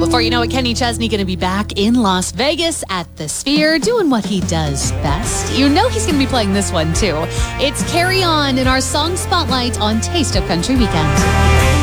Before you know it, Kenny Chesney going to be back in Las Vegas at the Sphere doing what he does best. You know he's going to be playing this one too. It's Carry On in our song spotlight on Taste of Country Weekend.